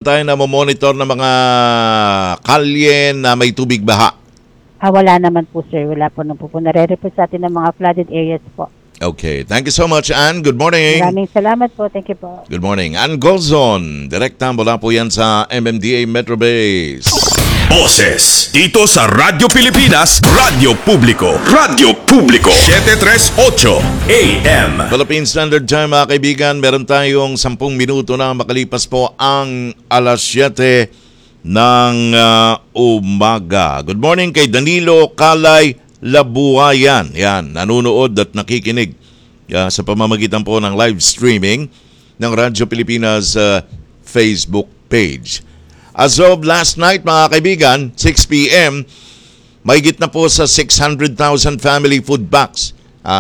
tayo na monitor ng mga kalye na may tubig baha? Wala naman po, sir. Wala po nung po. Nare-report sa atin ng mga flooded areas po. Okay. Thank you so much, Ann. Good morning. Maraming salamat po. Thank you po. Good morning. Ann Golzon. Direkta mula po yan sa MMDA Metro Base. Boses dito sa Radyo Pilipinas, Radyo Publiko. Radyo Publiko 738 AM. Philippine Standard Time, mga kaibigan. Meron tayong 10 minuto na makalipas po ang alas 7 ng umaga. Good morning kay Danilo Kalay Labuayan. Yan, nanonood at nakikinig sa pamamagitan po ng live streaming ng Radyo Pilipinas Facebook page. As of last night, mga kaibigan, 6 p.m., may na po sa 600,000 family food packs.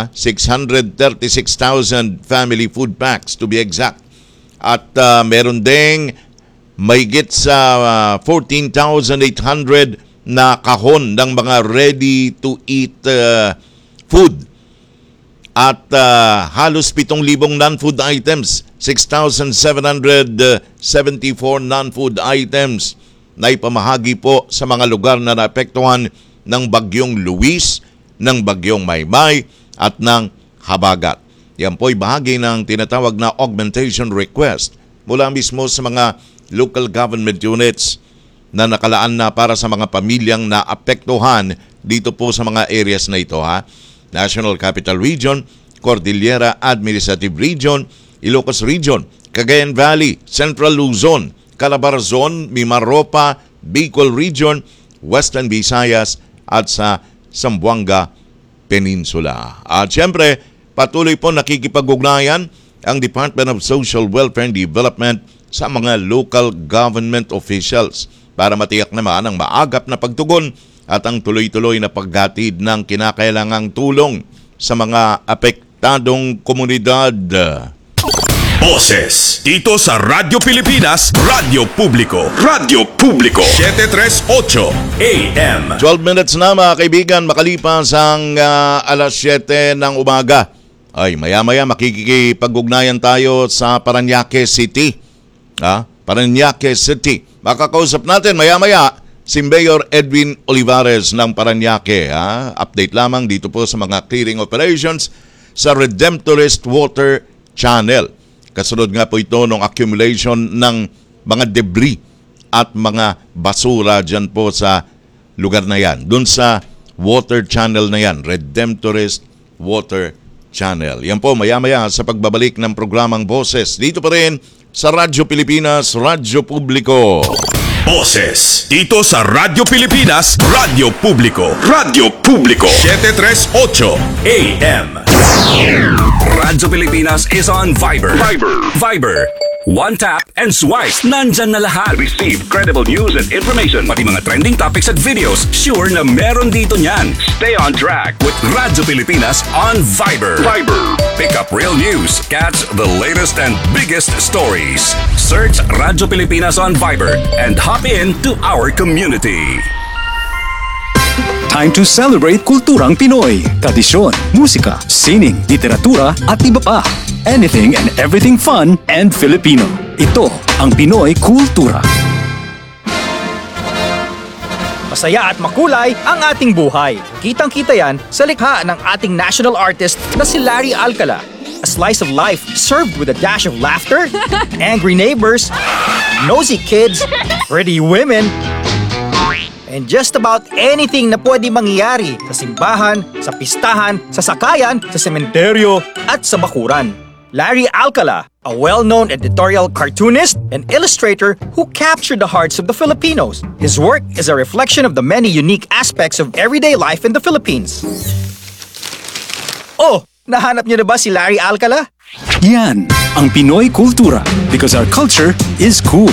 636,000 family food packs to be exact. At meron ding may sa 14,800 na kahon ng mga ready-to-eat food. At halos 7,000 non-food items, 6,774 non-food items na ipamahagi po sa mga lugar na naapektuhan ng Bagyong Luis, ng Bagyong Maymay at ng Habagat. Yan po ay bahagi ng tinatawag na augmentation request mula mismo sa mga local government units na nakalaan na para sa mga pamilyang naapektuhan dito po sa mga areas na ito. National Capital Region, Cordillera Administrative Region, Ilocos Region, Cagayan Valley, Central Luzon, Calabarzon, Mimaropa, Bicol Region, Western Visayas at sa Zamboanga Peninsula. At siyempre, patuloy po nakikipag-ugnayan ang Department of Social Welfare and Development sa mga local government officials para matiyak naman ang maagap na pagtugon at ang tuloy-tuloy na paghatid ng kinakailangang tulong sa mga apektadong komunidad. Boses dito sa Radyo Pilipinas, Radyo Publiko. Radyo Publiko 738 AM. 12 minutes na, mga kaibigan, makalipas ang alas 7 ng umaga. Ay, maya-maya makikipag-ugnayan tayo sa Parañaque City. Parañaque City. Makakausap natin maya-maya si Mayor Edwin Olivares ng Parañaque. Update lamang dito po sa mga clearing operations sa Redemptorist Water Channel. Kasunod nga po ito ng accumulation ng mga debris at mga basura dyan po sa lugar na yan. Doon sa water channel na yan, Redemptorist Water Channel. Yan po maya-maya sa pagbabalik ng programang Boses. Dito pa rin sa Radyo Pilipinas, Radyo Publiko. Boses dito sa Radyo Pilipinas, Radyo Publiko. Radyo Publiko 738 AM. Radyo Pilipinas is on Viber. Viber. One tap and swipe. Nandyan na lahat. Receive credible news and information. Pati mga trending topics at videos. Sure na meron dito niyan. Stay on track with Radyo Pilipinas on Viber. Pick up real news. Catch the latest and biggest stories. Search Radyo Pilipinas on Viber and hop in to our community. Time to celebrate kulturang Pinoy. Tradisyon, musika, sining, literatura at iba pa. Anything and everything fun and Filipino. Ito ang Pinoy Kultura. Masaya at makulay ang ating buhay. Kitang-kita yan sa likha ng ating national artist na si Larry Alcala. A slice of life served with a dash of laughter, angry neighbors, nosy kids, pretty women, and just about anything na pwede mangyari sa simbahan, sa pistahan, sa sakayan, sa sementeryo, at sa bakuran. Larry Alcala, a well-known editorial cartoonist and illustrator who captured the hearts of the Filipinos. His work is a reflection of the many unique aspects of everyday life in the Philippines. Oh, nahanap niyo na ba si Larry Alcala? Yan ang Pinoy Kultura because our culture is cool.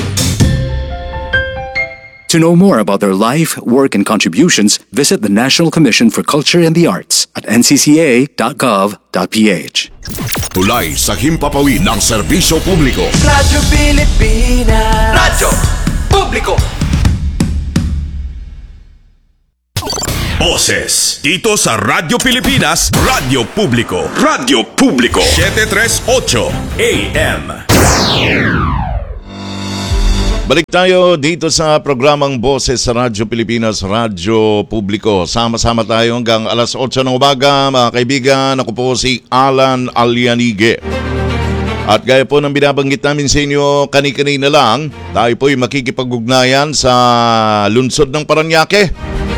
To know more about their life, work, and contributions, visit the National Commission for Culture and the Arts at ncca.gov.ph. Tulay sa himpapawid ng serbisyo publiko. Radyo Pilipinas. Radyo Publiko. Boses dito sa Radyo Pilipinas, Radyo Publiko. Radyo Publiko 738 AM. Balik tayo dito sa programang Boses sa Radyo Pilipinas, Radyo Publiko. Sama-sama tayo hanggang alas 8 ng umaga, mga kaibigan. Ako po si Alan Alianige. At gaya po ng binabanggit namin sa inyo, kani-kanina lang, tayo po'y makikipag-ugnayan sa lungsod ng Parañaque.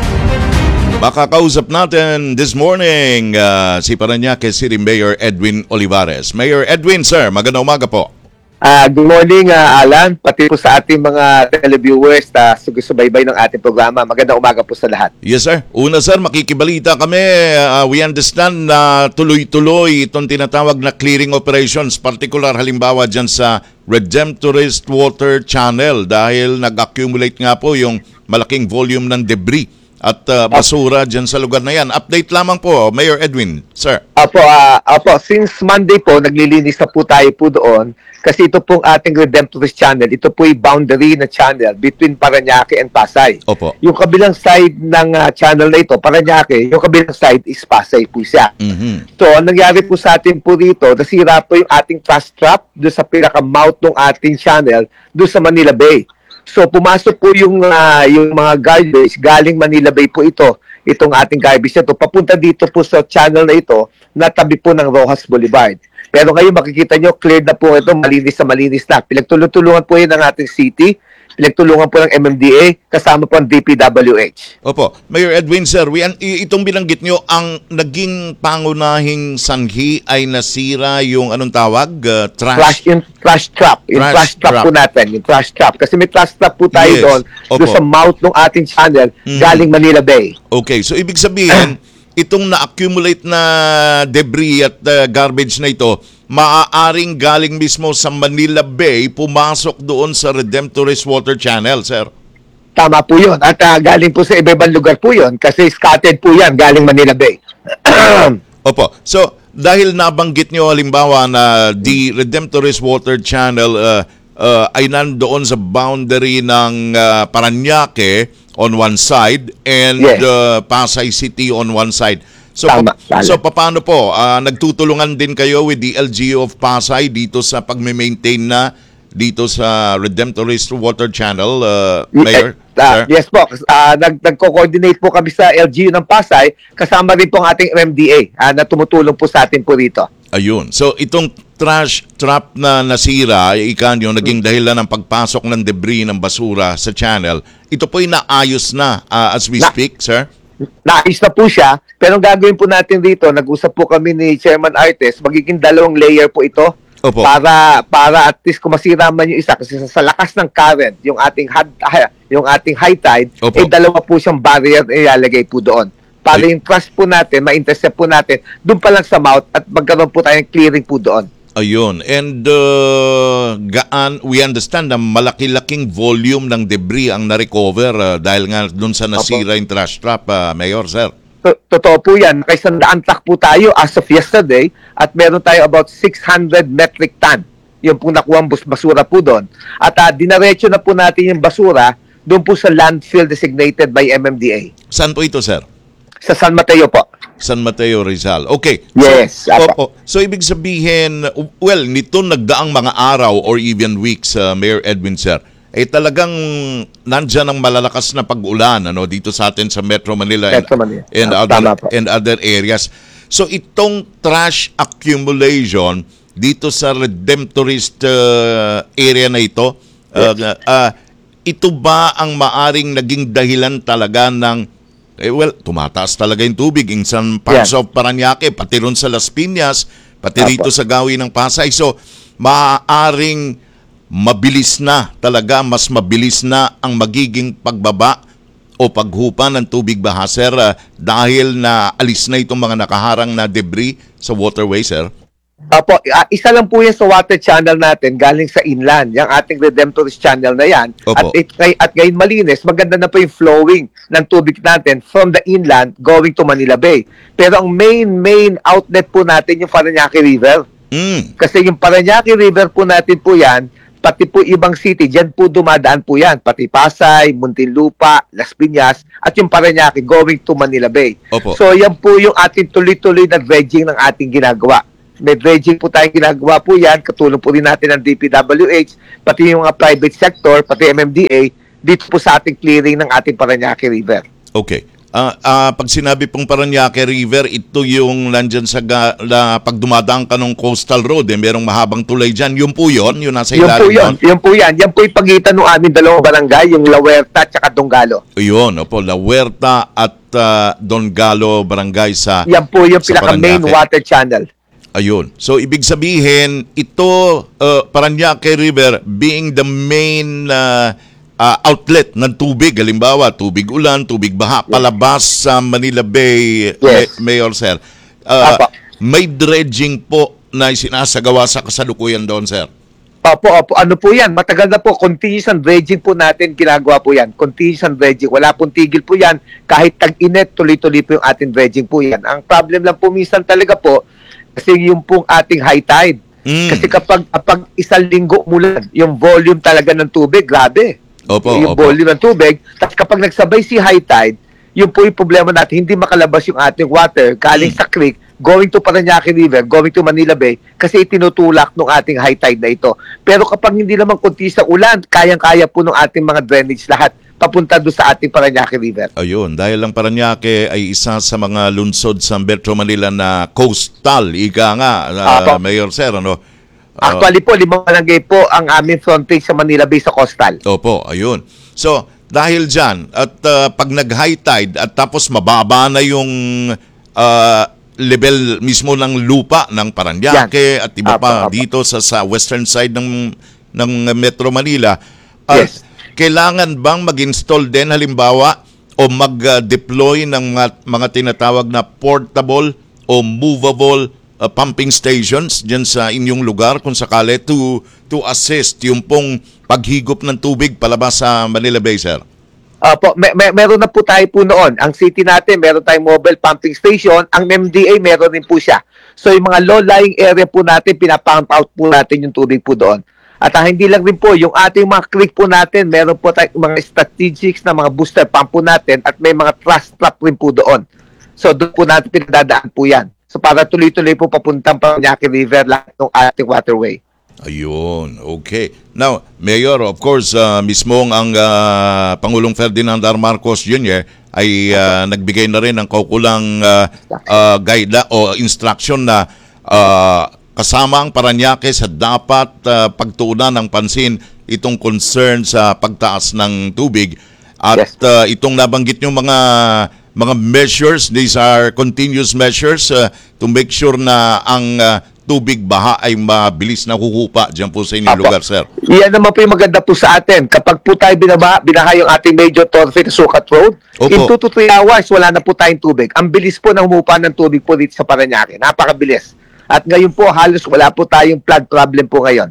Makakausap natin this morning si Parañaque City Mayor Edwin Olivares. Mayor Edwin, sir, magandang umaga po. Good morning, Alan, pati po sa ating mga televiewers na subaybay ng ating programa. Magandang umaga po sa lahat. Yes, sir. Una, sir, makikibalita kami. We understand na tuloy-tuloy itong tinatawag na clearing operations, particular halimbawa dyan sa Redemptorist Water Channel dahil nag-accumulate nga po yung malaking volume ng debris at basura dyan sa lugar na yan. Update lamang po, Mayor Edwin, sir. Apo, since Monday po, naglilinis na po tayo po doon kasi ito pong ating Redemptorist Channel, ito po yung boundary na channel between Parañaque and Pasay. Opo. Yung kabilang side ng channel na ito, Parañaque, yung kabilang side is Pasay po siya. Mhm. So, ang nangyari po sa atin po dito, nasira po yung ating trash trap doon sa pinaka-mouth ng ating channel doon sa Manila Bay. So, pumasok po yung mga garbage, galing Manila Bay po itong ating garbage na ito, papunta dito po sa channel na ito, na tabi po ng Rojas Boulevard. Pero ngayon makikita nyo, cleared na po ito, malinis na. Pinagtulungan po yun ng ating city, pinagtulungan po ng MMDA, kasama po ang DPWH. Opo. Mayor Edwin, sir, itong binanggit nyo, ang naging pangunahing sanhi ay nasira yung anong tawag? Trash Trash trap. Yung Trash trash trap trap. po natin. Yung trash trap. Kasi may trash trap po tayo Yes. doon Opo. sa mouth ng ating channel, galing Manila Bay. Okay, so ibig sabihin, itong na-accumulate na debris at garbage na ito, maaaring galing mismo sa Manila Bay, pumasok doon sa Redemptorist Water Channel, sir. Tama po yun. At galing po sa iba-ibang lugar po yun kasi scattered po yan galing Manila Bay. Opo. So, dahil nabanggit nyo halimbawa na the Redemptorist Water Channel ay nandoon sa boundary ng Parañaque on one side and Yes. Pasay City on one side. So, Tama. so paano po? Nagtutulungan din kayo with the LGU of Pasay dito sa pagme-maintain na dito sa Redemptorist Water Channel, Mayor? Sir? Yes po. Nagko-coordinate po kami sa LGU ng Pasay kasama rin po ang ating MMDA na tumutulong po sa atin po rito. Ayun. So itong trash trap na nasira, yung naging dahilan ng pagpasok ng debris ng basura sa channel, ito po'y naayos na as we speak, sir? Naayos na po siya, pero ang gagawin po natin dito, nag-usap po kami ni Chairman Artes, magiging 2 layer po ito. Opo. Para at least kung masira man yung isa kasi sa lakas ng current, yung ating high tide, Opo. 2 po siyang barrier na ilalagay po doon. Para yung trust po natin, ma-intercept po natin, doon pa lang sa mouth at magkaroon po tayong clearing po doon. Ayun. And we understand na malaki-laking volume ng debris ang na-recover dahil nga doon sa nasira yung trash trap, Mayor, sir. Totoo po yan. Kay 100 truck po tayo as of yesterday at meron tayo about 600 metric ton. Yung po nakuha basura po doon. At dinaretso na po natin yung basura doon po sa landfill designated by MMDA. Saan po ito, sir? Sa San Mateo po. San Mateo, Rizal. Okay. Yes, apo. So ibig sabihin, well, nito nagdaang mga araw or even weeks, Mayor Edwin, sir, talagang nandyan ang malalakas na pag-ulan dito sa atin sa Metro Manila, and other areas. So itong trash accumulation dito sa Redemptorist area na ito, ito ba ang maaring naging dahilan talaga ng tumataas talaga yung tubig in some parts of Parañaque, pati ron sa Las Piñas, pati rito sa Gawi ng Pasay. So, maaaring mabilis na talaga, mas mabilis na ang magiging pagbaba o paghupa ng tubig baha, sir, dahil na alis na itong mga nakaharang na debris sa waterway, sir? Apo, isa lang po yan sa water channel natin galing sa inland, yung ating Redemptorist channel na yan. Opo. At ngayon malinis, maganda na po yung flowing ng tubig natin from the inland going to Manila Bay. Pero ang main outlet po natin yung Parañaque River. Kasi yung Parañaque River po natin po yan, pati po ibang city, dyan po dumadaan po yan. Pati Pasay, Muntinlupa, Las Piñas, at yung Parañaque going to Manila Bay. Opo. So yan po yung ating tuloy-tuloy na dredging ng ating ginagawa. May dredging po tayong ginagawa po yan. Katulong po rin natin ng DPWH, pati yung mga private sector, pati MMDA, dito po sa ating clearing ng ating Parañaque River. Okay. Pag sinabi pong Parañaque River, ito yung nandyan sa pag dumadaan ka ng coastal road, merong mahabang tulay dyan. Yun po yun? Yung nasa Yun po ilalim yun. nun? Yun po yan. Yan po yung pagitan ng aming dalawang barangay, yung La Huerta at saka Donggalo. Yun, opo. La Huerta at Donggalo barangay sa Yan po yung sa pinaka-main Parañaque. water channel. Ayun. So, ibig sabihin, ito, Parañaque River being the main outlet ng tubig, halimbawa, tubig ulan, tubig baha, palabas sa Manila Bay, Yes. Mayor Sir. Apa. May dredging po na sinasagawa sa kasalukuyan doon, Sir. Opo. Ano po yan? Matagal na po. Continuous ang dredging po natin. Ginagawa po yan. Continuous ang dredging. Wala pong tigil po yan. Kahit tag-init, tuloy-tuloy po yung ating dredging po yan. Ang problem lang po minsan talaga po, kasi yung pong ating high tide. Kasi kapag isang linggo umulan, yung volume talaga ng tubig, grabe. Opo, Yung opo. volume ng tubig. Tapos kapag nagsabay si high tide, yun po yung problema natin. Hindi makalabas yung ating water galing sa creek, going to Parañaque River, going to Manila Bay, kasi itinutulak ng ating high tide na ito. Pero kapag hindi naman kunti sa ulan, kayang-kaya po ng ating mga drainage lahat papunta doon sa ating Parañaque River. Ayun, dahil ang Parañaque ay isa sa mga lungsod sa Metro Manila na coastal, ika nga, Apo. Mayor Sir, ano? Actually po, 5 barangay po ang aming frontage sa Manila Bay sa coastal. Opo, ayun. So, dahil dyan, at pag nag-high tide at tapos mababa na yung level mismo ng lupa ng Parañaque at iba pa Apo. dito sa western side ng Metro Manila, Yes. kailangan bang mag-install din halimbawa o mag-deploy ng mga tinatawag na portable o movable pumping stations dyan sa inyong lugar kung sakali to assist yung pong paghigop ng tubig palabas sa Manila Bay, Sir? Meron na po tayo po noon. Ang city natin, meron tayong mobile pumping station. Ang MMDA, meron din po siya. So yung mga low-lying area po natin, pinapump out po natin yung tubig po doon. At hindi lang rin po, yung ating mga creek po natin, meron po tayong mga strategics na mga booster pump po natin at may mga thrust trap rin po doon. So doon po natin pinadadaan po yan. So para tuloy-tuloy po papuntang Parañaque River lahat ng ating waterway. Ayun, okay. Now, Mayor, of course, mismong ang Pangulong Ferdinand R. Marcos Jr. ay nagbigay na rin ng kaukulang guide o instruction na kasama ang Parañaque sa dapat pagtuunan ng pansin itong concern sa pagtaas ng tubig. At itong nabanggit nyo mga measures, these are continuous measures to make sure na ang tubig baha ay mabilis na huhupa dyan po sa inyong lugar, Sir. Iyan naman po yung maganda po sa atin. Kapag po tayo binaha yung ating major thoroughfare na Sukat Road, Opo. in 2 to 3 hours, wala na po tayong tubig. Ang bilis po ng humupa ng tubig po dito sa Parañaque. Napakabilis. At ngayon po, halos wala po tayong flood problem po ngayon.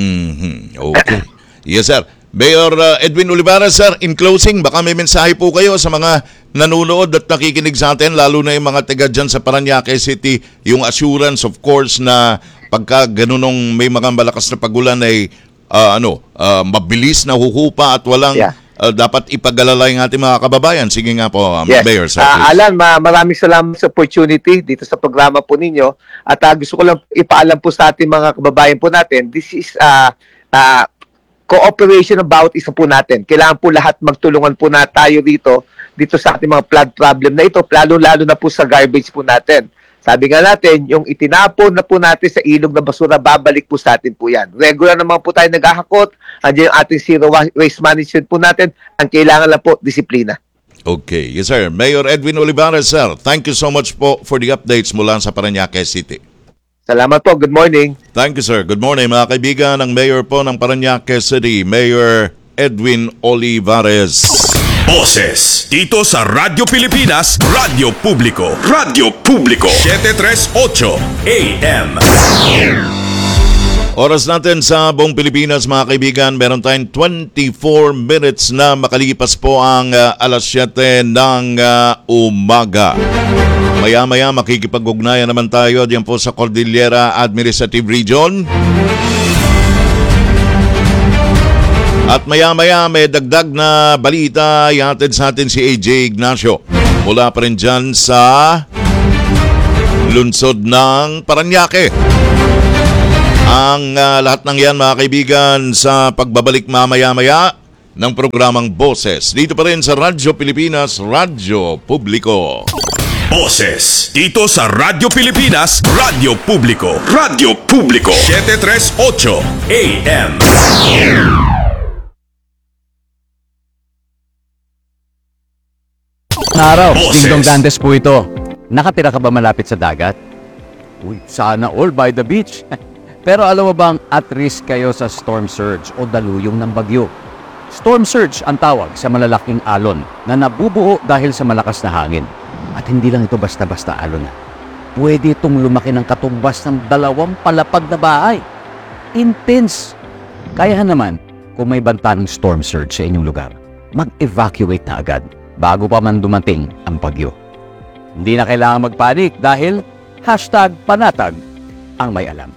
Okay. Yes, sir. Mayor Edwin Olivares, sir, in closing, baka may mensahe po kayo sa mga nanonood at nakikinig sa atin, lalo na yung mga taga dyan sa Parañaque City, yung assurance, of course, na pagka ganunong may mga malakas na pagulan ay mabilis na huhupa at walang dapat ipag-alala yung ating mga kababayan. Sige nga po, Mayor, sir. Alan, maraming salamat sa opportunity dito sa programa po ninyo. At gusto ko lang ipaalam po sa ating mga kababayan po natin, this is cooperation about isa po natin. Kailangan po lahat magtulungan po na tayo dito sa ating mga flood problem na ito, lalo-lalo na po sa garbage po natin. Sabi nga natin, yung itinapon na po natin sa ilog na basura, babalik po sa atin po yan. Regular naman po tayo naghahakot, andiyan yung ating zero waste management po natin, ang kailangan lang po, disiplina. Okay. Yes, sir. Mayor Edwin Olivares, sir, thank you so much po for the updates mula sa Parañaque City. Salamat po. Good morning. Thank you, sir. Good morning, mga kaibigan ng Mayor po ng Parañaque City, Mayor Edwin Olivares. Boses dito sa Radyo Pilipinas, Radyo Publiko. Radyo Publiko 738 AM. Oras natin sa buong Pilipinas, mga kaibigan, meron tayong 24 minutes na makalipas po ang alas 7 ng umaga. Maya-maya makikipag-ugnayan naman tayo diyan po sa Cordillera Administrative Region. At maya-maya may dagdag na balita ihatid sa atin si AJ Ignacio. Mula pa rin dyan sa lungsod ng Parañaque. Ang lahat ng yan mga kaibigan sa pagbabalik mamaya-maya ng programang Boses. Dito pa rin sa Radyo Pilipinas, Radyo Publiko. Boses dito sa Radyo Pilipinas, Radyo Publiko. Radyo Publiko 738 AM. Araw, Boses. Dingdong Dantes po ito. Nakatira ka ba malapit sa dagat? Uy, sana all by the beach. Pero alam mo bang at risk kayo sa storm surge o daluyong ng bagyo? Storm surge ang tawag sa malalaking alon na nabubuo dahil sa malakas na hangin. At hindi lang ito basta-basta alon na. Pwede itong lumaki ng katumbas ng 2 palapag na bahay. Intense! Kaya naman, kung may banta ng storm surge sa inyong lugar, mag-evacuate na agad bago pa man dumating ang bagyo. Hindi na kailangan magpanik dahil #panatag ang may alam.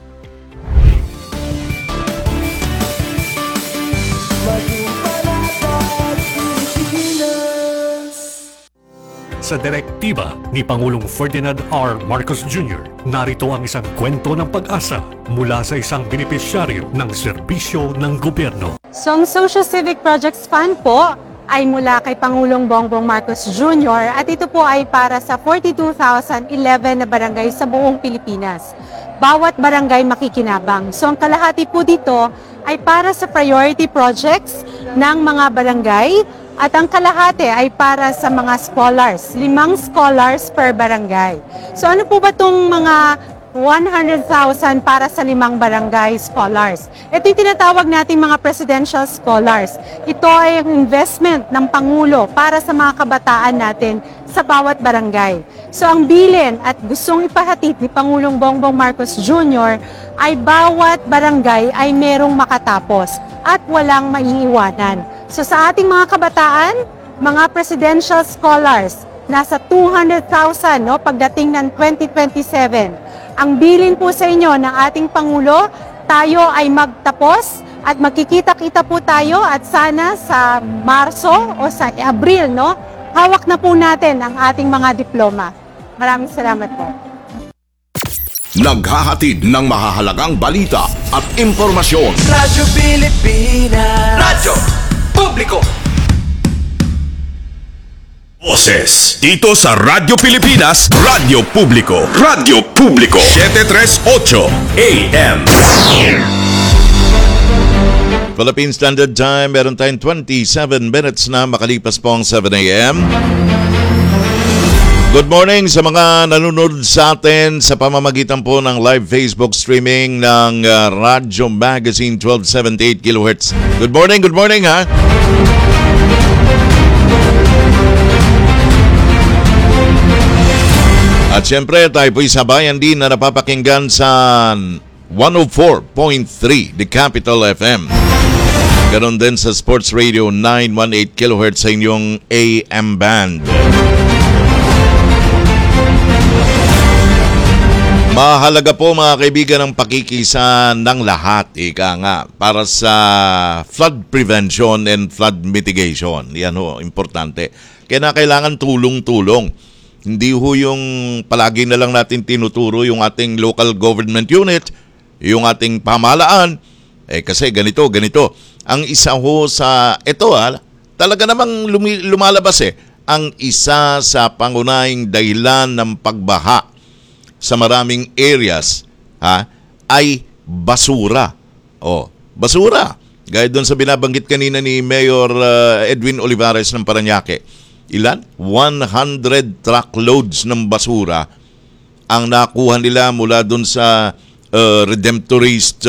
Sa direktiba ni Pangulong Ferdinand R. Marcos Jr., narito ang isang kwento ng pag-asa mula sa isang benepisyaryo ng serbisyo ng gobyerno. So, ang Social Civic Projects Fund po ay mula kay Pangulong Bongbong Marcos Jr. at ito po ay para sa 42,011 na barangay sa buong Pilipinas. Bawat barangay makikinabang. So, ang kalahati po dito ay para sa priority projects ng mga barangay at ang kalahati ay para sa mga scholars, 5 scholars per barangay. So ano po ba itong mga 100,000 para sa 5 barangay scholars? Ito yung tinatawag nating mga presidential scholars. Ito ay ang investment ng Pangulo para sa mga kabataan natin sa bawat barangay. So ang bilin at gustong ipahatid ni Pangulong Bongbong Marcos Jr. ay bawat barangay ay merong makatapos at walang maiiwanan. So sa ating mga kabataan, mga presidential scholars, nasa 200,000 no, pagdating ng 2027. Ang bilin po sa inyo ng ating Pangulo, tayo ay magtapos at magkikita-kita po tayo at sana sa Marso o sa Abril, no, hawak na po natin ang ating mga diploma. Maraming salamat po. Naghahatid ng mahahalagang balita at impormasyon. Radyo Pilipinas. Radyo Publiko. Boses dito sa Radyo Pilipinas, Radyo Publiko. Radyo Publiko 738 AM. Philippine Standard Time, meron tayong 27 minutes na makalipas po ang 7 a.m. Good morning sa mga nanonood sa atin sa pamamagitan po ng live Facebook streaming ng Radyo Magazine 1278 kHz. Good morning ha. At syempre tayo po'y sabayan din na napapakinggan sa 104.3 The Capital FM. Ganon din sa Sports Radio 918 kHz sa inyong AM band. Mahalaga po mga kaibigan ang pakikisa ng lahat, ika nga, para sa flood prevention and flood mitigation. Yan ho, importante. Kaya kailangan tulong-tulong. Hindi ho yung palagi na lang natin tinuturo yung ating local government unit, yung ating pamahalaan. Kasi ganito. Ang isa ho sa, talaga namang lumalabas ang isa sa pangunahing dahilan ng pagbaha sa maraming areas ay basura. Basura. Gaya doon sa binabanggit kanina ni Mayor Edwin Olivares ng Parañaque. Ilan? 100 truckloads ng basura ang nakuha nila mula doon sa Redemptorist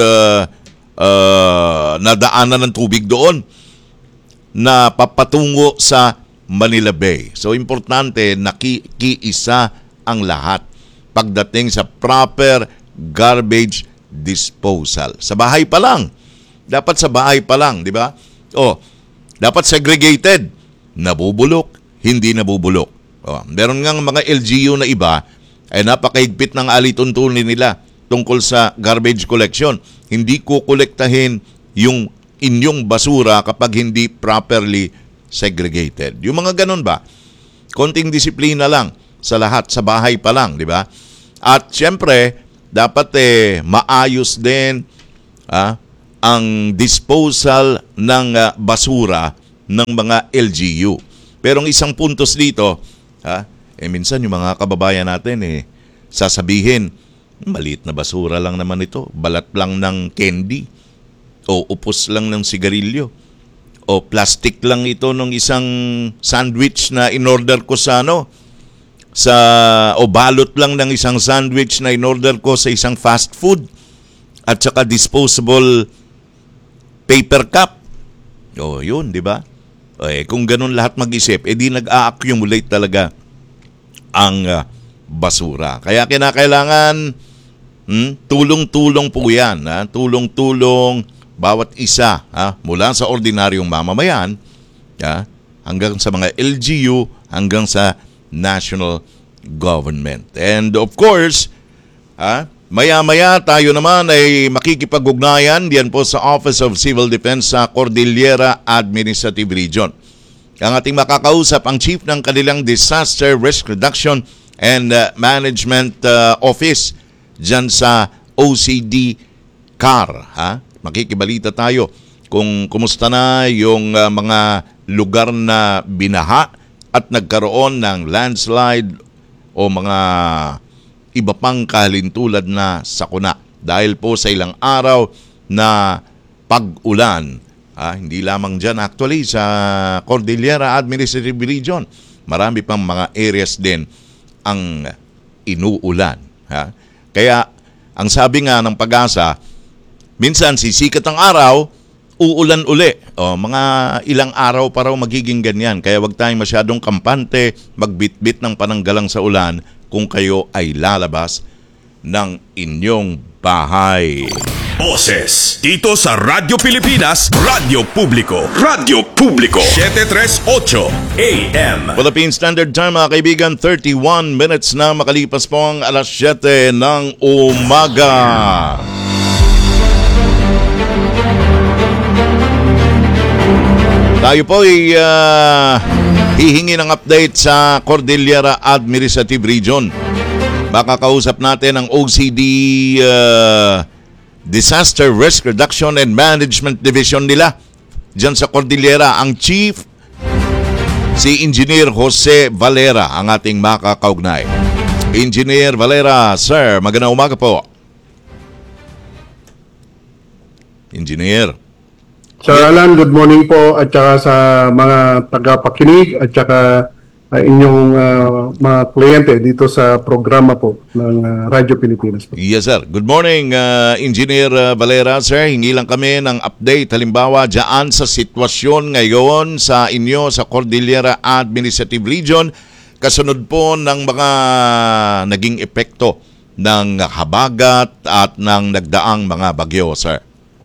na daanan ng tubig doon na papatungo sa Manila Bay. So, importante na kiisa ang lahat pagdating sa proper garbage disposal. Sa bahay pa lang. Dapat sa bahay pa lang, di ba? Dapat segregated. Nabubulok, hindi nabubulok. Meron ngang mga LGU na iba ay napakaigpit ng alituntunin nila tungkol sa garbage collection. Hindi kukolektahin yung inyong basura kapag hindi properly segregated. Yung mga ganun ba? Konting disiplina lang sa lahat, sa bahay pa lang, di ba? At syempre, dapat maayos din ang disposal ng basura ng mga LGU. Pero ang isang puntos dito, minsan yung mga kababayan natin sasabihin, maliit na basura lang naman ito, balat lang ng candy, o upos lang ng sigarilyo, o plastic lang ito ng isang sandwich na in-order ko o balot lang ng isang sandwich na in-order ko sa isang fast food, at saka disposable paper cup. O yun, di ba? Kung ganun lahat mag-isip, di nag-a-accumulate talaga ang basura. Kaya kinakailangan tulong-tulong po yan. Tulong-tulong bawat isa mula sa ordinaryong mamamayan hanggang sa mga LGU, hanggang sa national government. And of course, maya-maya tayo naman ay makikipag-ugnayan diyan po sa Office of Civil Defense sa Cordillera Administrative Region. Ang ating makakausap ang chief ng kanilang Disaster Risk Reduction and Management Office dyan sa OCD CAR. Makikibalita tayo kung kumusta na yung mga lugar na binaha at nagkaroon ng landslide o mga iba pang kahalintulad na sakuna dahil po sa ilang araw na pag-ulan. Hindi lamang dyan actually sa Cordillera Administrative Region. Marami pang mga areas din ang inuulan. Kaya ang sabi nga ng Pag-asa, minsan sisikat ang araw, uulan uli. Mga ilang araw pa raw magiging ganyan. Kaya wag tayong masyadong kampante, magbitbit ng pananggalang sa ulan kung kayo ay lalabas ng inyong bahay. Boses dito sa Radyo Pilipinas, Radyo Publiko. Radyo Publiko 738 AM. Philippine Standard Time mga kaibigan, 31 minutes na makalipas po ang alas 7 ng umaga. Tayo po ay hihingi ng update sa Cordillera Administrative Region. Makakausap natin ang OCD Disaster Risk Reduction and Management Division nila dyan sa Cordillera. Ang chief, si Engineer Jose Valera, ang ating makakaugnay. Engineer Valera, sir, magandang umaga po. Engineer. Sir Alan, good morning po at saka sa mga tagapakinig at saka inyong mga kliyente dito sa programa po ng Radyo Pilipinas po. Yes sir. Good morning Engineer Valera. Sir, hingi lang kami ng update halimbawa dyan sa sitwasyon ngayon sa inyo sa Cordillera Administrative Region kasunod po ng mga naging epekto ng habagat at ng nagdaang mga bagyo, sir.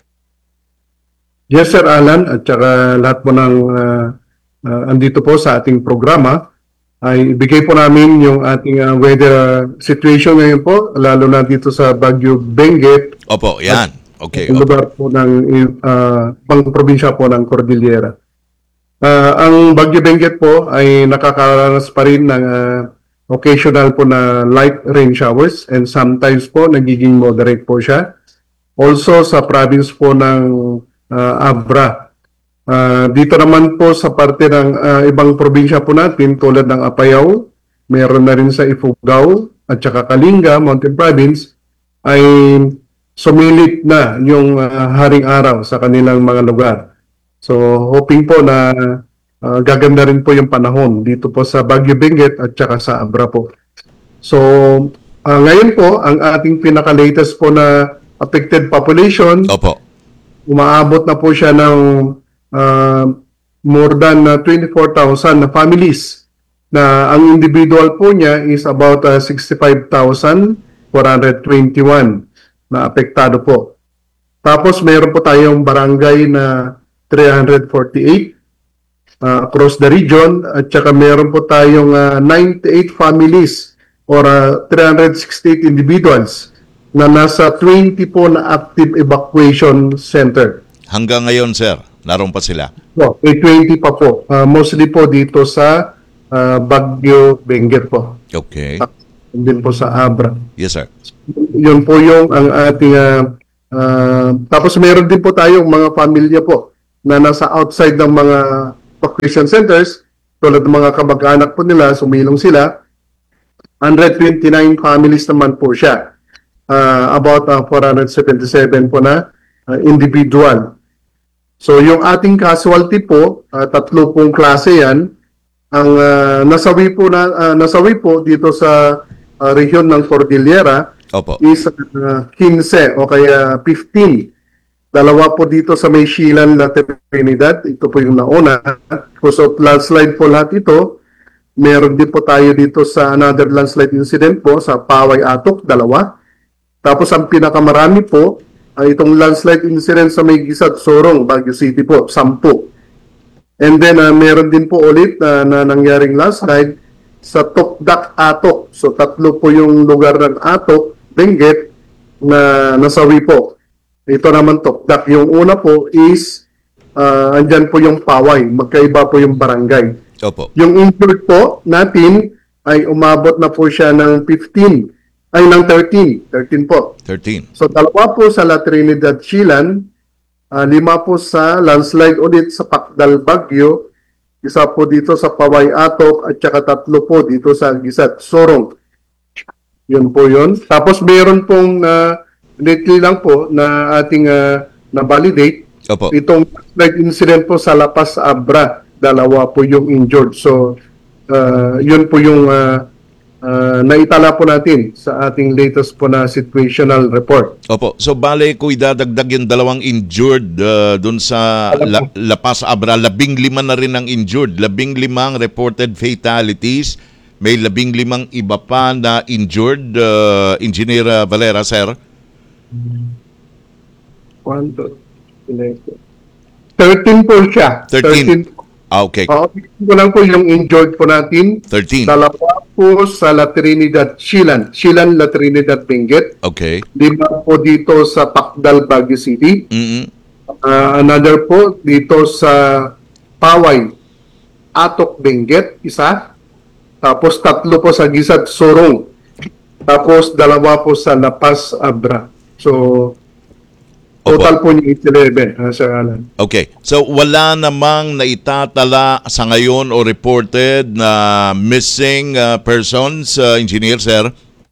Yes sir Alan at saka lahat po ng andito po sa ating programa ay ibigay po namin yung ating weather situation ngayon po, lalo na dito sa Bagyo Benguet. Opo, yan. Okay. Ang lugar po ng pang probinsya po ng Cordillera. Ang Bagyo Benguet po ay nakakaranas pa rin ng occasional po na light rain showers and sometimes po nagiging moderate po siya. Also sa province po ng Abra. Dito naman po sa parte ng ibang probinsya po natin tulad ng Apayao, meron na rin sa Ifugao at saka Kalinga, Mountain Province, ay sumilit na yung haring araw sa kanilang mga lugar. So hoping po na gaganda rin po yung panahon dito po sa Bagyo Benguet at saka sa Abra po. So ngayon po, ang ating pinaka-latest po na affected population, umaabot na po siya ng more than 24,000 na families na ang individual po niya is about 65,421 na apektado po. Tapos mayroon po tayong barangay na 348 across the region at saka mayroon po tayong 98 families or 368 individuals na nasa 20 po na active evacuation center. Hanggang ngayon, sir, naroon pa sila? No, 20 pa po. Mostly po dito sa Bagyo Benguet po. Okay. Din po sa Abra. Yes, sir. Yun po yung ang ating Tapos meron din po tayong mga pamilya po na nasa outside ng mga evacuation centers, tulad ng mga kamag-anak po nila, sumilong sila. 129 families naman po siya. About 477 po na individual. So yung ating casualty po, tatlo pong klase yan. Ang nasawi po dito sa rehiyon ng Cordillera is 15 o kaya 15. Dalawa po dito sa may Shilan, La Trinidad. Ito po yung nauna. Because of landslide po lahat ito. Meron din po tayo dito sa another landslide incident po sa Paway Atok, 2. Tapos ang pinakamarami po ay itong landslide incident sa may Gisad, Sorong, Baguio City po, 10. And then meron din po ulit na nangyaring landslide sa Tokdak, Atok. So 3 po yung lugar ng Atok, Benguet na nasawi po. Ito naman Tokdak. Yung una po is andyan po yung Paway. Magkaiba po yung barangay. Opo. Yung injured po natin ay umabot na po siya ng 15. Ay, ng 13. 13 po. 13. So 2 po sa La Trinidad, Chilan. 5 po sa landslide ulit sa Pacdal, Baguio. 1 po dito sa Paway Atok at saka 3 po dito sa Gisat, Sorong. Yun po yun. Tapos meron pong lately lang po na ating na-validate. Opo. Itong landslide incident po sa La Paz, Abra. 2 po yung injured. So yun po yung naitala po natin sa ating latest po na situational report. Opo. So bale ko idadagdag yung 2 injured dun sa La Paz, Abra. 15 na rin ang injured. 15 reported fatalities. May 15 iba pa na injured. Engineer Valera, sir? 13 po siya. 13. Okay. Ito lang po yung injured po natin. 13. 2 po sa La Trinidad, Shilan, La Trinidad, Benguet. Okay. 5 po dito sa Pacdal, Baguio City. Another po dito sa Paway, Atok, Benguet, 1. Tapos 3 po sa Gisad, Sorong. Tapos 2 po sa La Paz, Abra. So, total po niya 11, Sir Alan. Okay. So wala namang naitatala sa ngayon o reported na missing persons, engineer, sir?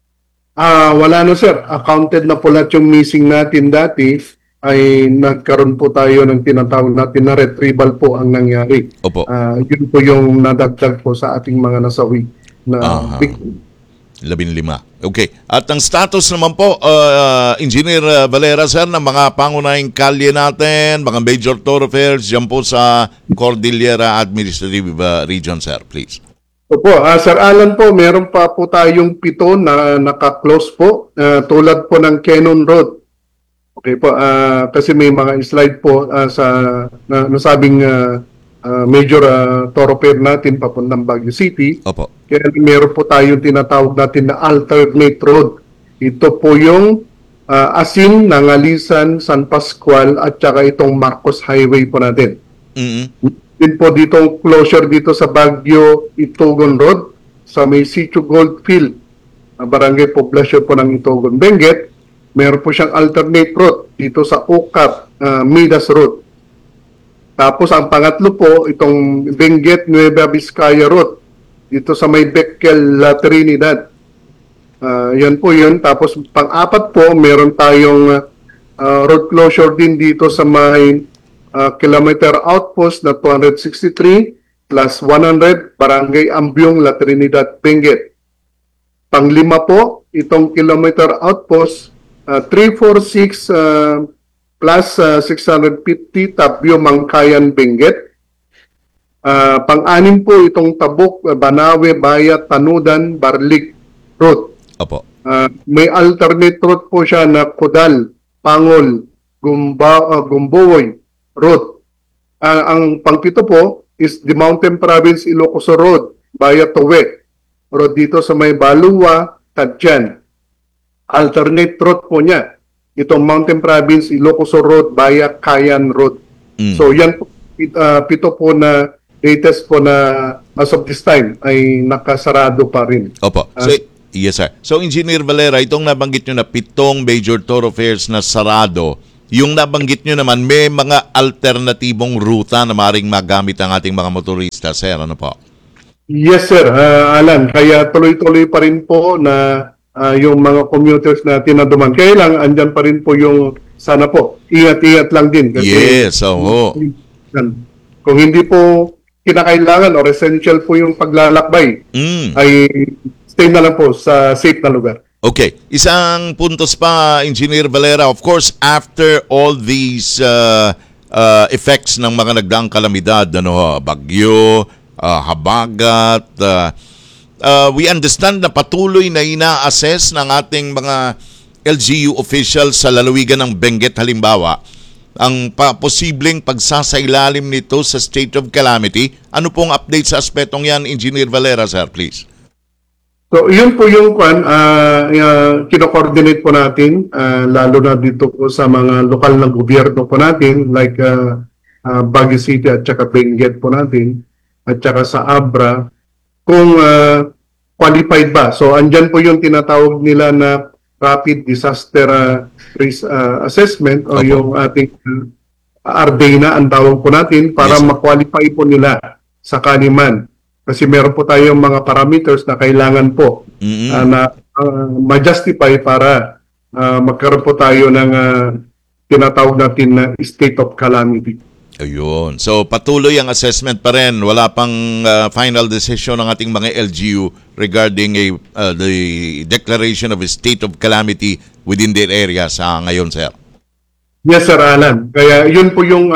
Wala na, sir. Accounted na po lahat yung missing natin dati. Ay nagkaroon po tayo ng tinatawag natin na retrieval po ang nangyari. Opo. Yun po yung nadagdag po sa ating mga nasawi na victim. 15. Okay. At ang status naman po, Engineer Valera, sir, ng mga pangunahing kalye natin, mga major thoroughfares dyan po sa Cordillera Administrative Region, sir, please. Opo, Sir Alan po, meron pa po tayong 7 na naka-close po, tulad po ng Cannon Road. Okay po, kasi may mga slide po sa nasabing major thoroughfare natin papuntang Baguio City. Opo. Kaya meron po tayong tinatawag natin na alternate road. Ito po yung Asin, Nangalisan, San Pascual at saka itong Marcos Highway po natin. Din po ditong closure dito sa Baguio, Itugon Road, sa may Sitio Goldfield, barangay poblasyon po ng Itugon, Benguet. Meron po siyang alternate road dito sa Ocap, Midas Road. Tapos ang pangatlo po, itong Benguet, Nueva Vizcaya Road, dito sa may Becquel, La Trinidad. Yan po yun. Tapos pang-apat po, meron tayong road closure din dito sa may kilometer outpost na 263 plus 100, Barangay Ambyong, La Trinidad, Benguet. Pang-5 po, itong kilometer outpost 346 plus 650, Tabyo, Mangkayan, Benguet. Pang-6 po itong Tabuk, Banawe, Bayat, Tanudan, Barlik Road. Opo. May alternate road po siya na Kudal, Pangol, Gumboy Road. Ang pang-7 po is the Mountain Province Ilocos Road, Bayat, Towe Road dito sa may Baluwa, Tadjan. Alternate road po niya itong Mountain Province Ilocos Road, Bayat, Kayan Road. So yan po, 7 po na latest po na as of this time ay nakasarado pa rin. Opo. So Yes, sir. So, Engineer Valera, itong nabanggit nyo na 7 major thoroughfares na sarado, yung nabanggit nyo naman, may mga alternatibong ruta na maaaring magamit ang ating mga motorista, sir. Ano po? Yes, sir. Alan, kaya tuloy-tuloy pa rin po na yung mga commuters natin na duman. Kaya lang, andyan pa rin po yung sana po. Ingat-ingat lang din. Kasi, Yes, oo. Kung hindi po kinakailangan or essential po yung paglalakbay, ay stay na lang po sa safe na lugar. Okay. Isang puntos pa, Engineer Valera. Of course, after all these effects ng mga nagdaang kalamidad, bagyo, habagat, we understand na patuloy na ina-assess ng ating mga LGU officials sa lalawigan ng Benguet halimbawa ang posibleng pagsasailalim nito sa state of calamity. Ano pong update sa aspetong yan, Engineer Valera, sir, please? So, yun po yung kino-coordinate po natin, lalo na dito po sa mga lokal na gobyerno po natin, like Baguio City at saka Benguet po natin, at saka sa Abra, kung qualified ba. So, andyan po yung tinatawag nila na Rapid Disaster Risk Assessment o yung ating RDNA ang tawag po natin para ma-qualify po nila sa kaniman. Kasi meron po tayong mga parameters na kailangan po na ma-justify para magkaroon po tayo ng tinatawag natin na state of calamity. Ayun. So patuloy ang assessment pa rin. Wala pang final decision ng ating mga LGU regarding the declaration of a state of calamity within their area sa ngayon, sir. Yes, Sir Alan. Kaya yun po yung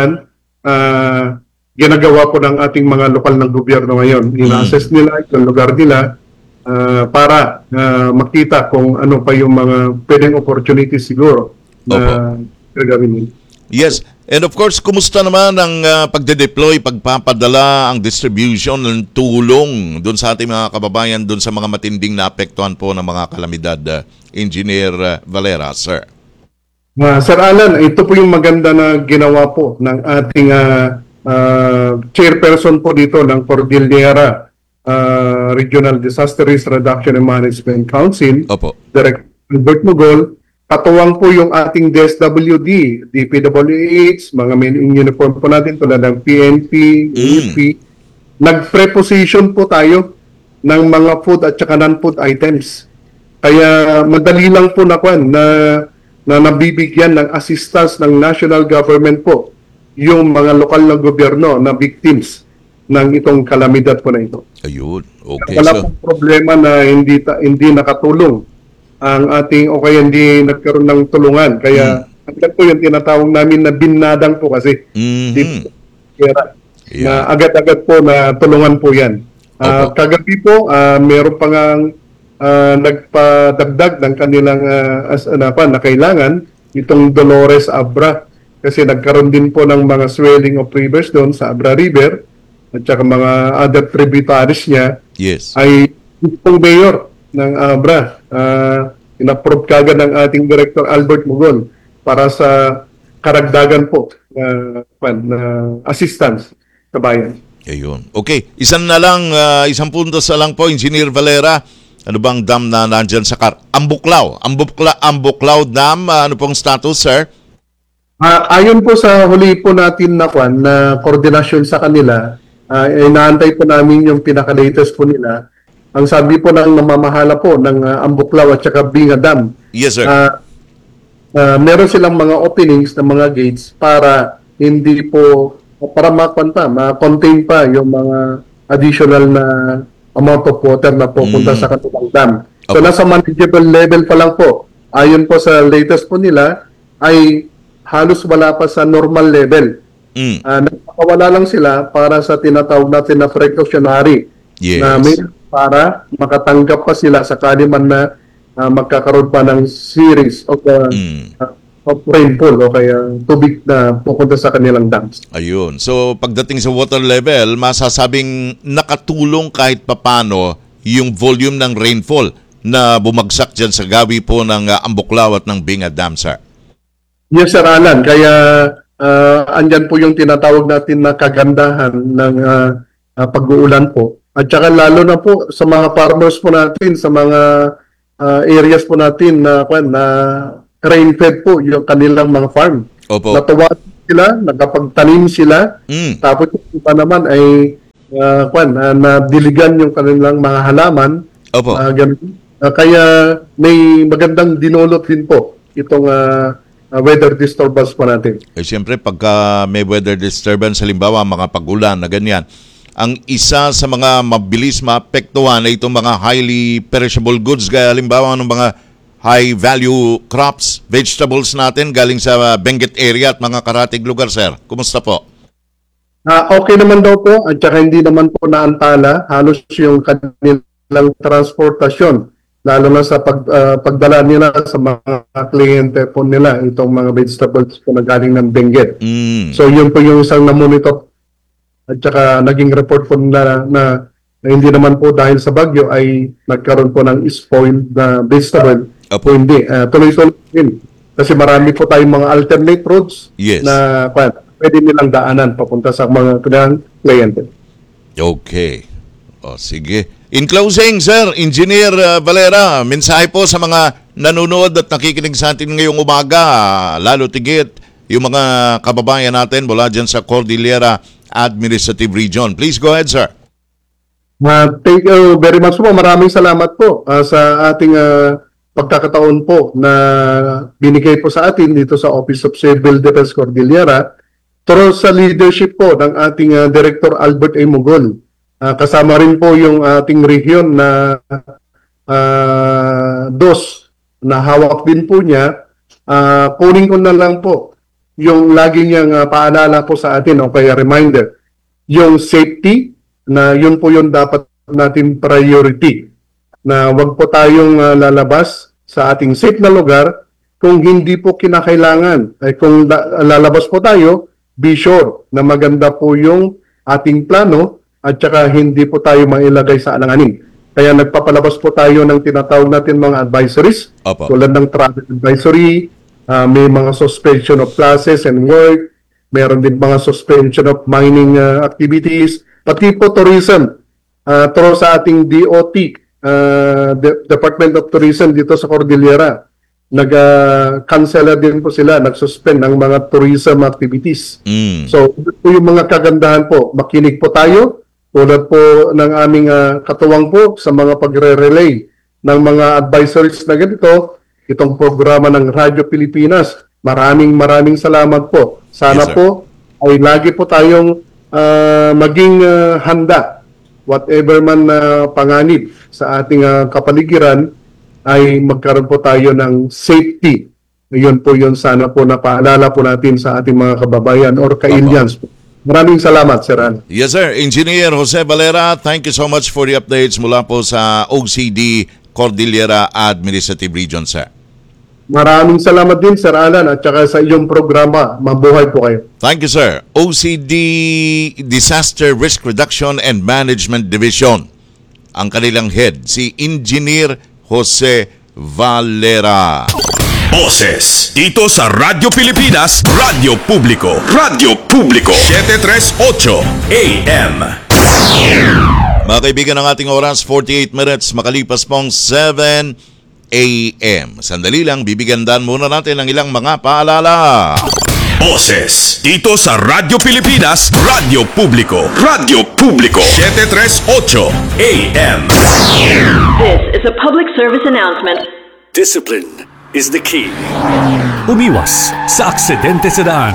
ginagawa po ng ating mga lokal ng gobyerno ngayon. Ina-assess nila yung lugar nila para makita kung ano pa yung mga pwedeng opportunities siguro na gagawin nila. Yes. And of course, kumusta naman ang pagde-deploy, pagpapadala, ang distribution ng tulong doon sa ating mga kababayan, doon sa mga matinding naapektuhan po ng mga kalamidad, Engineer Valera, sir? Sir Alan, ito po yung maganda na ginawa po ng ating chairperson po dito ng Cordillera Regional Disaster Risk Reduction and Management Council, Director Albert Mugol. Katuwang po yung ating DSWD, DPWH, mga men in uniform po natin tulad ng PNP, UP. Nag-preposition po tayo ng mga food at saka non-food items. Kaya madali lang po na nabibigyan ng assistance ng national government po yung mga lokal na gobyerno na victims ng itong kalamidad po na ito. Ayun. Okay. Wala pong problema na hindi nakatulong ang ating o kaya hindi nagkaroon ng tulungan. Kaya agad po yung tinatawag namin na binadang po kasi. Na agad-agad po na tulungan po yan. Kagabi po, meron pa nga nagpadagdag ng kanilang na kailangan itong Dolores Abra kasi nagkaroon din po ng mga swelling of rivers doon sa Abra River at saka mga other tributaries niya. Yes. Ay itong mayor ng Abra in-approve kagad ng ating Director Albert Mugol para sa karagdagan po na assistance sa bayan. Ayun. Okay. Isang puntos na lang po, Engineer Valera. Ano bang dam na nandyan sa Ambuklaw? Ambuklaw Dam, ano pong status, sir? Ayon po sa huli po natin na koordinasyon sa kanila, inaantay po namin yung pinaka-latest po nila. Ang sabi po ng namamahala po ng Ambuklaw at saka Binga Dam. Yes, sir. Meron silang mga openings ng mga gates para hindi po, para ma-contain pa yung mga additional na amount of water na pupunta sa kanilang dam. So nasa manageable level pa lang po. Ayon po sa latest po nila, ay halos wala pa sa normal level. Nagpakawala lang sila para sa tinatawag natin na precautionary. Yes. Na para makatanggap pa sila sa kaniman na magkakaroon pa ng series of rainfall o kaya tubig na pupunta sa kanilang dams. Ayun. So pagdating sa water level, masasabing nakatulong kahit papano yung volume ng rainfall na bumagsak dyan sa gawi po ng Ambuklaw at ng Binga Dam, sir. Yes, Sir Alan. Kaya andyan po yung tinatawag natin na kagandahan ng pag-uulan po. At saka lalo na po sa mga farmers po natin, sa mga areas po natin na rain-fed po yung kanilang mga farm. Opo. Natuwa sila, nakapagtanim sila, tapos yung iba naman ay nadiligan yung kanilang mga halaman. Opo. Kaya may magandang dinulot din po itong weather disturbance po natin. Siyempre, pagka may weather disturbance, halimbawa mga pag-ulan na ganyan, ang isa sa mga mabilis maapektuhan ay itong mga highly perishable goods, gaya halimbawa ng mga high-value crops, vegetables natin galing sa Benguet area at mga karatig lugar, sir. Kumusta po? Okay naman daw po at saka hindi naman po naantala halos yung kanilang transportasyon, lalo na sa pagdala nila sa mga kliyente po nila, itong mga vegetables po na galing ng Benguet. So yun po yung isang na-monitor at saka naging report po nila na hindi naman po dahil sa bagyo ay nagkaroon po ng spoiled na vegetable. Po hindi. Tuloy-tuloy din. Kasi marami po tayong mga alternate roads na pwede nilang daanan papunta sa mga kliyente. Okay. O, sige. In closing, sir, Engineer Valera, mensahe po sa mga nanonood at nakikinig sa atin ngayong umaga, lalo tigit yung mga kababayan natin mula dyan sa Cordillera Administrative Region. Please go ahead, sir. Thank you very much po. Maraming salamat po sa ating pagkakataon po na binigay po sa atin dito sa Office of Civil Defense Cordillera through sa leadership po ng ating Director Albert A. Mugol. Kasama rin po yung ating region na DOS na hawak din po niya. Kunin ko na lang po yung lagi niyang paalala po sa atin o kaya reminder. Yung safety na yun po yung dapat natin priority. Na wag po tayong lalabas sa ating safe na lugar kung hindi po kinakailangan. Kung lalabas po tayo, be sure na maganda po yung ating plano at saka hindi po tayo mailagay sa alanganin. Kaya nagpapalabas po tayo ng tinatawag natin mga advisories. Tulad ng travel advisory, may mga suspension of classes and work, meron din mga suspension of mining activities, pati po tourism. Through sa ating DOT, Department of Tourism dito sa Cordillera, nag-cancel din po sila, nag-suspend ng mga tourism activities. So, ito yung mga kagandahan po. Makinig po tayo, tulad po ng aming katuwang po sa mga pagre-relay ng mga advisories na ganito, itong programa ng Radyo Pilipinas. Maraming salamat po. Sana po ay lagi po tayong maging handa. Whatever man panganib sa ating kapaligiran ay magkaroon po tayo ng safety. Yun po yun sana po na paalala po natin sa ating mga kababayan or ka-Indians. Maraming salamat, Sir Al. Yes, sir. Engineer Jose Valera, thank you so much for the updates mula po sa OCD Cordillera Administrative Region, sir. Maraming salamat din, Sir Alan, at saka sa iyong programa. Mabuhay po kayo. Thank you, sir. OCD Disaster Risk Reduction and Management Division. Ang kanilang head, si Engineer Jose Valera. Boses dito sa Radyo Pilipinas, Radyo Publiko. Radyo Publiko 738 AM. Mga kaibigan, ng ating oras 48 minutes makalipas pong 7 AM. Sandali lang, bibigyandan muna natin ng ilang mga paalala. Boses dito sa Radyo Pilipinas, Radyo Publiko. Radyo Publiko 738 AM. This is a public service announcement. Discipline is the key. Umiwas sa aksidente sa daan.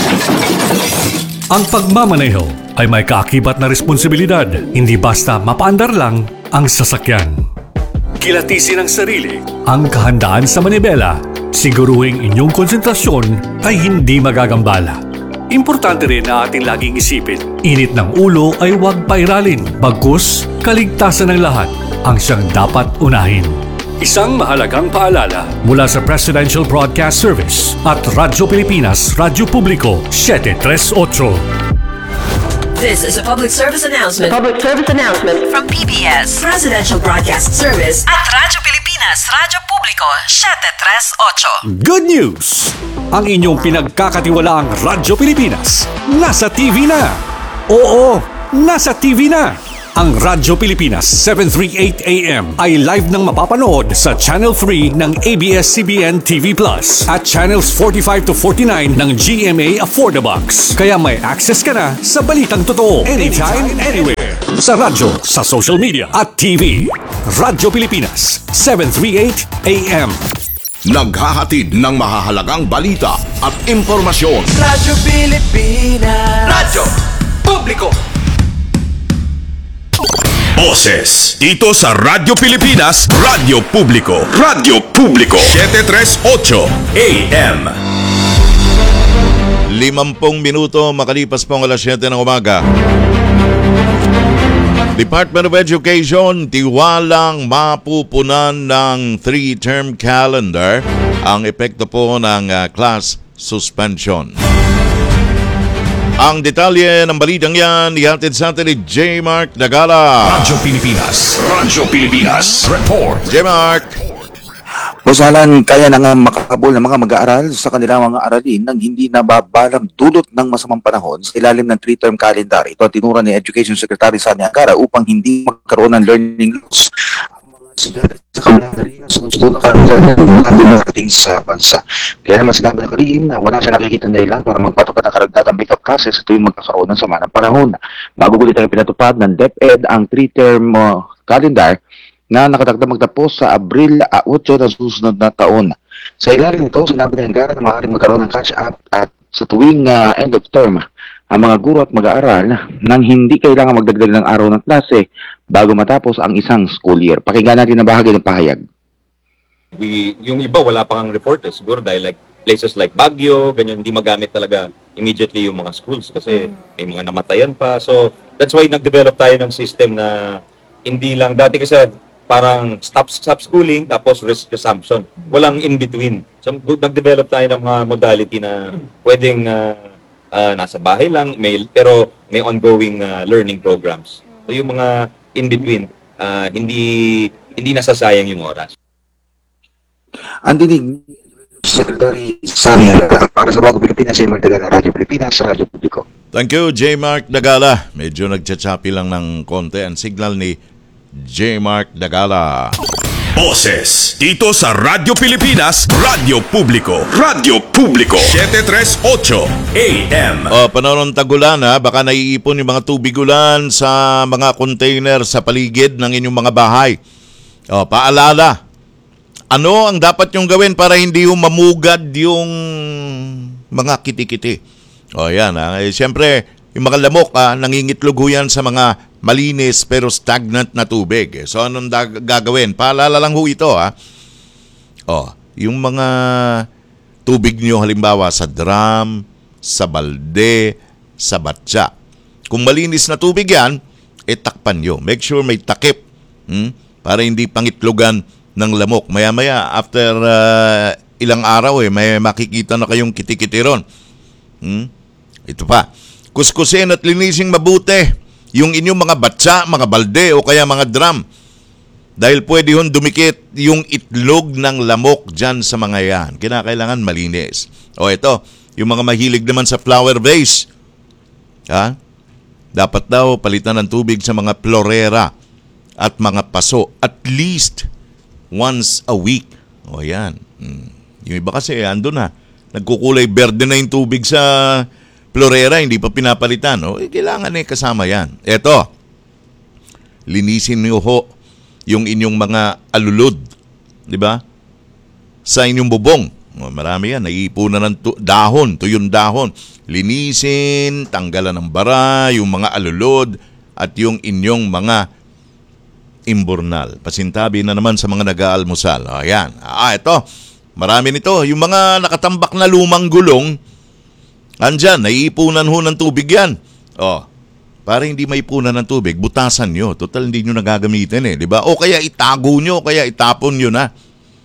Ang pagmamaneho ay may kaakibat na responsibilidad. Hindi basta mapaandar lang ang sasakyan. Kilatisin ang sarili, ang kahandaan sa manibela. Siguruhing inyong konsentrasyon ay hindi magagambala. Importante rin na ating laging isipin, init ng ulo ay huwag pairalin. Bagkus, kaligtasan ng lahat ang siyang dapat unahin. Isang mahalagang paalala mula sa Presidential Broadcast Service at Radyo Pilipinas, Radyo Publiko 738. This is a public service announcement. Public service announcement from PBS, Presidential Broadcast Service at Radyo Pilipinas, Radyo Publiko 738. Good news! Ang inyong pinagkakatiwalaang Radyo Pilipinas nasa TV na. Oo, nasa TV na. Ang Radyo Pilipinas 738 AM ay live nang mapapanood sa Channel 3 ng ABS-CBN TV Plus at Channels 45 to 49 ng GMA Affordabox. Kaya may access ka na sa balitang totoo anytime, anywhere. Sa radyo, sa social media at TV. Radyo Pilipinas 738 AM. Naghahatid ng mahahalagang balita at impormasyon. Radyo Pilipinas. Radyo Publiko. Boses dito sa Radyo Pilipinas, Radyo Publiko. Radyo Publiko 738 AM. 50 minuto makalipas po ang alas 7 ng umaga. Department of Education, tiwalang mapupunan ng 3-term calendar ang epekto po ng class suspension. Ang detalye ng balitang yan, ihatid sa atin ni J. Mark Dagala. Radyo Pilipinas. Radyo Pilipinas. Report. J. Mark. Bosalan, kaya na nga makakabol ng mga mag-aaral sa kanilang mga aralin nang hindi nababalang dulot ng masamang panahon sa ilalim ng 3-term calendar. Ito ang tinura ni Education Secretary Sani Angara upang hindi magkaroon ng learning loss sa bansa. Kaya naman sinabi na Karim na wala siya nakikita na ilan para magpatupad ng karagdagang pick-up classes tuwing magkakaroon ng sama ng panahon. Magugulit ang pinatupad ng DepEd ang 3-term calendar na nakatakda magtapos sa Abril 8 na susunod na taon. Sa ilalim nito, sinabi ng Angara na maaaring magkaroon ng catch-up at sa tuwing end of term ang mga guro at mag-aaral nang hindi kailangan magdagdag ng araw ng klase bago matapos ang isang school year. Pakinggan natin ang bahagi ng pahayag. Yung iba wala pang report siguro dahil like places like Baguio, ganyan, hindi magamit talaga immediately yung mga schools kasi may mga namatayan pa. So that's why nag-develop tayo ng system na hindi lang dati kasi parang stop schooling tapos risk resumption. Walang in between. So nag-develop tayo ng mga modality na pwedeng nasa bahay lang, pero may ongoing learning programs. So yung mga in between, hindi nasasayang yung oras. Ang dinig Secretary Sani para sa Bago Pilipinas, J. Mark Dagala, Radyo Pilipinas, Radyo Publiko. Thank you, J. Mark Dagala. Medyo nagtsatsapi lang ng konti ang signal ni J. Mark Dagala. Boses dito sa Radyo Pilipinas, Radyo Publiko. Radyo Publiko 738 AM. Panahon ng tagulan, baka naiipon yung mga tubig ulan sa mga container sa paligid ng inyong mga bahay. Paalala, ano ang dapat yung gawin para hindi yung mamugad yung mga kiti-kiti? Yan. Siyempre, yung mga lamok, nangingitlog ho yan sa mga malinis pero stagnant na tubig. So, anong gagawin? Paalala lang ho ito, yung mga tubig nyo halimbawa sa drum, sa balde, sa batya. Kung malinis na tubig yan, takpan nyo. Make sure may takip para hindi pangitlogan ng lamok. Maya-maya, after ilang araw, may makikita na kayong kiti-kiti ron. Ito pa. Kuskusin at linising mabuti yung inyong mga batsa, mga balde o kaya mga drum. Dahil pwede hon dumikit yung itlog ng lamok dyan sa mga yan. Kinakailangan malinis. Ito, yung mga mahilig naman sa flower vase. Dapat daw palitan ng tubig sa mga florera at mga paso at least once a week. Yan. Yung iba kasi andun na. Nagkukulay berde na yung tubig sa florera, hindi pa pinapalitan. Kailangan kasama yan. Eto, linisin niyo ho yung inyong mga alulod. Di ba? Sa inyong bubong. Marami yan. Naiipunan ng dahon, tuyong dahon. Linisin, tanggalan ng bara, yung mga alulod, at yung inyong mga imburnal. Pasintabi na naman sa mga nag-aalmusal. Ayan. Ito. Marami nito. Yung mga nakatambak na lumang gulong, andyan, naiipunan ho ng tubig yan. Para hindi maipunan ng tubig, butasan nyo. Total, hindi nyo nagagamitin di ba? O kaya itago nyo, o kaya itapon nyo na.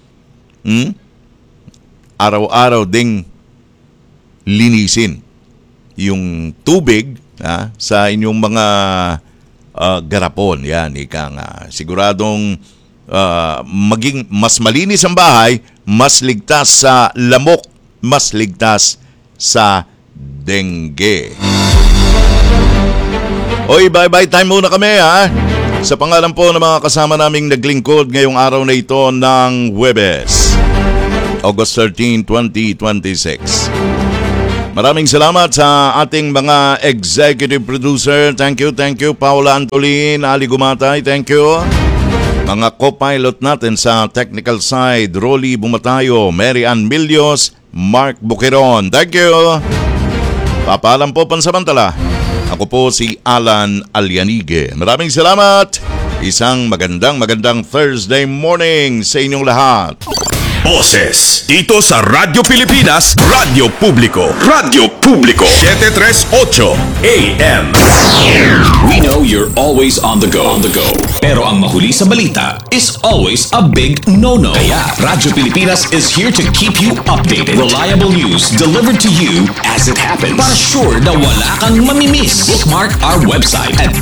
Araw-araw ding linisin yung tubig sa inyong mga garapon. Yan, ika nga. Siguradong maging mas malinis ang bahay, mas ligtas sa lamok, mas ligtas sa dengue. Oy, bye-bye time muna kami ha. Sa pangalan po ng mga kasama naming naglingkod ngayong araw na ito ng Huwebes, August 13, 2026. Maraming salamat sa ating mga executive producer. Thank you. Paula Antolin, Ali Gumatay, thank you. Mga co-pilot natin sa technical side, Rolly Bumatayo, Mary Ann Milios, Mark Buqueron. Thank you. Papaalam po pansamantala. Ako po si Alan Alianige. Maraming salamat. Isang magandang Thursday morning sa inyong lahat. Boses dito sa Radyo Pilipinas, Radyo Publiko. Radyo Publiko 738 AM. We know you're always on the go. Pero ang mahuli sa balita is always a big no-no. Kaya Radyo Pilipinas is here to keep you updated. Reliable news delivered to you as it happens. Para sure na wala kang mamimiss. Bookmark our website at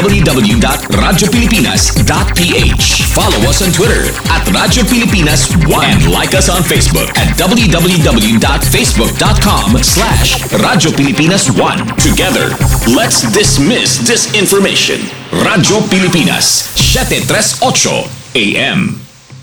www.radiopilipinas.ph. Follow us on Twitter at Radyo Pilipinas 1. Like us on Facebook at www.facebook.com/Radyo Pilipinas 1. Together, let's dismiss disinformation. Radyo Pilipinas 738 AM.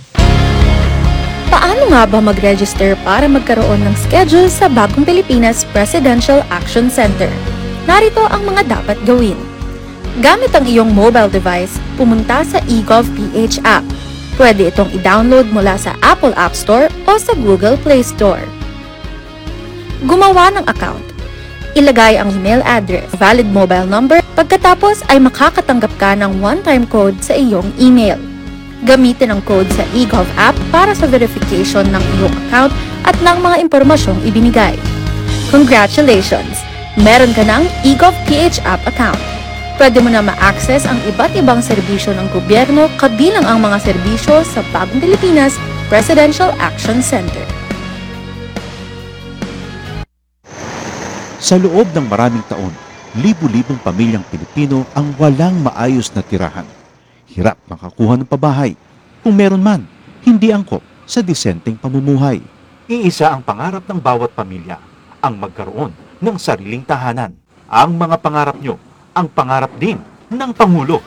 Paano nga ba mag-register para magkaroon ng schedule sa Bagong Pilipinas Presidential Action Center? Narito ang mga dapat gawin. Gamit ang iyong mobile device, pumunta sa eGov.ph app. Pwede itong i-download mula sa Apple App Store o sa Google Play Store. Gumawa ng account. Ilagay ang email address, valid mobile number, pagkatapos ay makakatanggap ka ng one-time code sa iyong email. Gamitin ang code sa eGov app para sa verification ng iyong account at ng mga impormasyong ibinigay. Congratulations! Meron ka ng eGov.ph app account. Pwede mo na ma-access ang iba't ibang serbisyo ng gobyerno kabilang ang mga serbisyo sa Bagong Pilipinas Presidential Action Center. Sa loob ng maraming taon, libu-libong pamilyang Pilipino ang walang maayos na tirahan. Hirap makakuha ng pabahay. Kung meron man, hindi angkop sa disenteng pamumuhay. Iisa ang pangarap ng bawat pamilya, ang magkaroon ng sariling tahanan. Ang mga pangarap nyo, ang pangarap din ng Pangulo.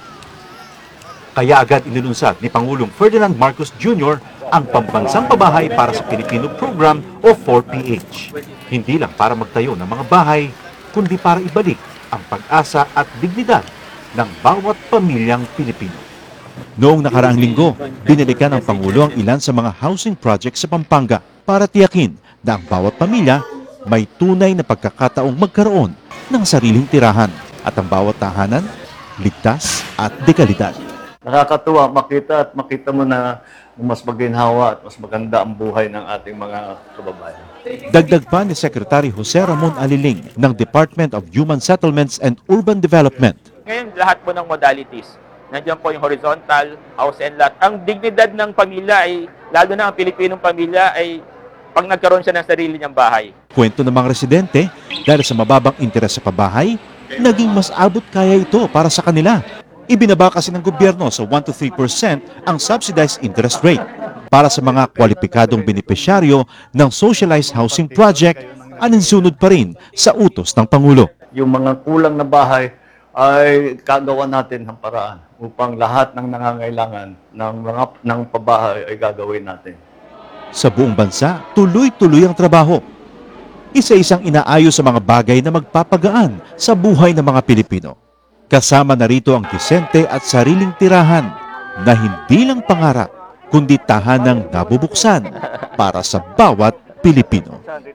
Kaya agad inilunsad ni Pangulong Ferdinand Marcos Jr. ang Pambansang Pabahay para sa Pilipino Program o 4PH. Hindi lang para magtayo ng mga bahay, kundi para ibalik ang pag-asa at dignidad ng bawat pamilyang Pilipino. Noong nakaraang linggo, binilikan ng Pangulo ang ilan sa mga housing projects sa Pampanga para tiyakin na ang bawat pamilya may tunay na pagkakataong magkaroon ng sariling tirahan at ang bawat tahanan ligtas at dekalidad. Nakakatuwa makita mo na mas maginhawa at mas maganda ang buhay ng ating mga kababayan. Dagdag pa ni Secretary Jose Ramon Aliling ng Department of Human Settlements and Urban Development. Ngayon, lahat po ng modalities. Nandiyan po yung horizontal, house and lot. Ang dignidad ng pamilya ay, lalo na ang Pilipinong pamilya, ay pag nagkaroon siya ng sarili niyang bahay. Kwento ng mga residente, dahil sa mababang interes sa pabahay, naging mas abot kaya ito para sa kanila. Ibinaba kasi ng gobyerno sa 1 to 3% ang subsidized interest rate. Para sa mga kwalipikadong benepisyaryo ng socialized housing project, aninsunod pa rin sa utos ng Pangulo. Yung mga kulang na bahay ay kagawa natin ng paraan upang lahat ng nangangailangan ng pabahay ay gagawin natin. Sa buong bansa, tuloy-tuloy ang trabaho. Isa-isang inaayos sa mga bagay na magpapagaan sa buhay ng mga Pilipino. Kasama na rito ang disente at sariling tirahan na hindi lang pangarap, kundi tahanang nabubuksan para sa bawat Pilipino.